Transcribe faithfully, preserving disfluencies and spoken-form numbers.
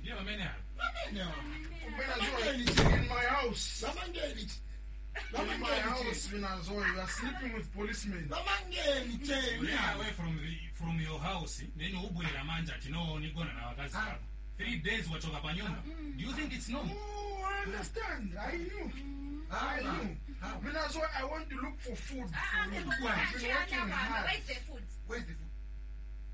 Yeah, many. No. When I saw it in my house. Lamangeli. In my house, when I saw you are sleeping with policemen. Lamangeli, tell You ran away from the from your house, then you ubwe la manja tino ni gona na wakazi hapa. Three days watoka pa nyumba. Do you think it's normal? Oh, I understand. I knew. I knew. When I saw I want to look for food for you. I've been working hard. Where's the food? Where's the food?